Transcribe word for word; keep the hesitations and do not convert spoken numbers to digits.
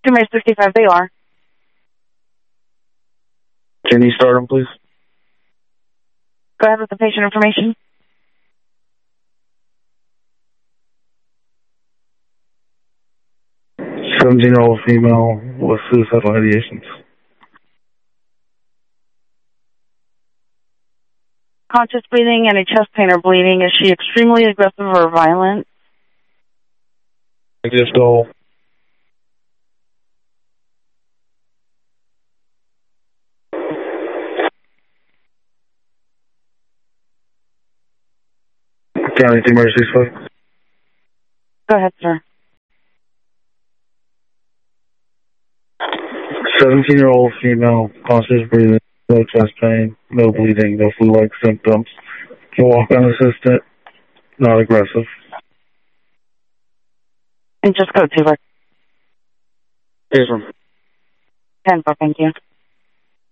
two May sixty-five, they are. Can you start them, please? Go ahead with the patient information. seventeen-year-old female with suicidal ideations. Conscious breathing, any chest pain or bleeding. Is she extremely aggressive or violent? Just go. County emergency, please. Go ahead, sir. seventeen-year-old female, conscious breathing, no chest pain, no bleeding, no flu-like symptoms. Can walk unassisted, not aggressive. And just go to her. Yes, ma'am. ten four, thank you.